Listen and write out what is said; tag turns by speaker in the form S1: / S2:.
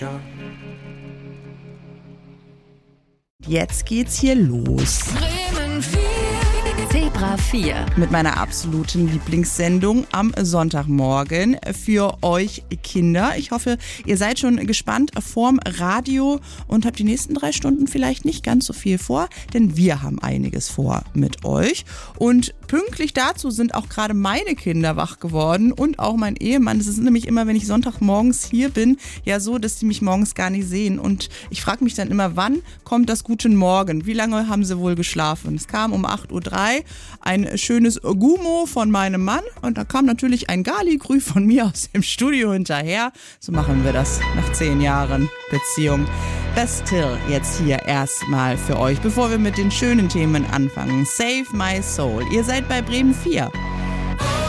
S1: Jetzt geht's hier los.
S2: Bremen 4. Zebra 4.
S1: Mit meiner absoluten Lieblingssendung am Sonntagmorgen für euch Kinder. Ich hoffe, ihr seid schon gespannt vorm Radio und habt die nächsten 3 Stunden vielleicht nicht ganz so viel vor, denn wir haben einiges vor mit euch. Und pünktlich dazu sind auch gerade meine Kinder wach geworden und auch mein Ehemann. Das ist nämlich immer, wenn ich Sonntagmorgens hier bin, ja so, dass sie mich morgens gar nicht sehen. Und ich frage mich dann immer, wann kommt das Guten Morgen? Wie lange haben sie wohl geschlafen? Es kam um 8:03 Uhr ein schönes Gummo von meinem Mann und da kam natürlich ein Gali-Grü von mir aus dem Studio hinterher. So machen wir das nach 10 Jahren Beziehung. Das Till jetzt hier erstmal für euch, bevor wir mit den schönen Themen anfangen. Save My Soul. Ihr seid bei Bremen 4.